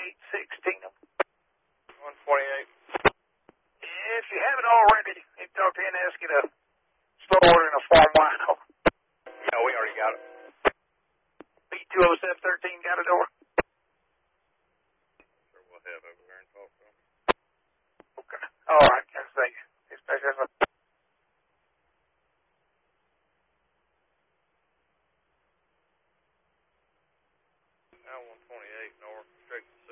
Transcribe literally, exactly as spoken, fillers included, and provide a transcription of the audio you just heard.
eight sixteen. one twenty-eight. If you haven't already, you can talk to N S, get a slow order and a farm wine. No, we already got it. B two oh seven thirteen got it over. Sure, we'll head over there and talk to them. Okay. All right. Thank you. Especially if Now one twenty-eight north, straight